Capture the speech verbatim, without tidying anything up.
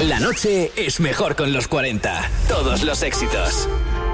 La noche es mejor con los cuarenta. Todos los éxitos.